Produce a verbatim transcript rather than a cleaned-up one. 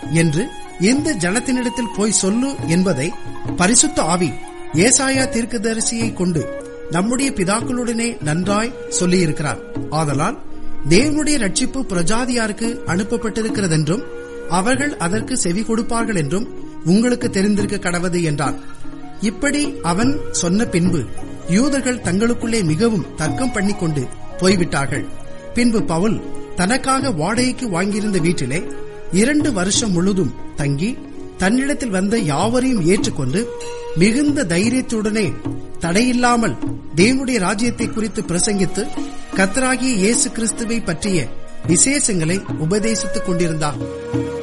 என்று இந்த ஜனத்தினிடத்தில் போய் சொல்லு என்பதை பரிசுத்த ஆவி ஏசாயா தீர்க்கதரிசியை கொண்டு நம்முடைய பிதாக்களுடனே நன்றாய் சொல்லியிருக்கிறார். ஆதலால் தேவனுடைய ரட்சிப்பு பிரஜாதியாருக்கு அனுப்பப்பட்டிருக்கிறதென்றும் அவர்கள் அதற்கு செவி கொடுப்பார்கள் என்றும் உங்களுக்கு தெரிந்திருக்க கடவது என்றார். இப்படி அவன் சொன்ன பின்பு யூதர்கள் தங்களுக்குள்ளே மிகவும் தர்க்கம் பண்ணிக்கொண்டு போய்விட்டார்கள். பின்பு பவுல் தனக்காக வாடகைக்கு வாங்கியிருந்த வீட்டிலே இரண்டு வருஷம் முழுதும் தங்கி தன்னிடத்தில் வந்த யாவரையும் ஏற்றுக்கொண்டு மிகுந்த தைரியத்துடனே தடையில்லாமல் தேவனுடைய ராஜ்யத்தை குறித்து பிரசங்கித்து கர்த்தராகிய இயேசு கிறிஸ்துவை பற்றிய விசேஷங்களை உபதேசித்துக் கொண்டிருந்தார்.